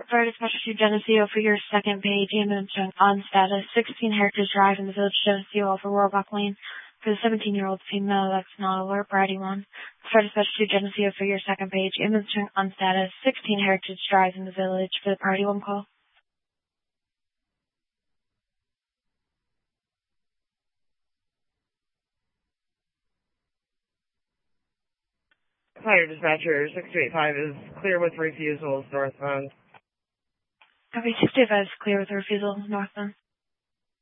Fire Dispatcher to Geneseo for your second page. Ambulance on status. 16 Heritage Drive in the Village, Geneseo, off of Roebuck Lane. For the 17-year-old female that's not alert, priority 1. Fire Dispatcher to Geneseo for your second page. Ambulance on status. 16 Heritage Drive in the Village for the priority 1 call. Fire Dispatcher 6285 is clear with refusals northbound. Copy, 625 is clear with refusal northbound.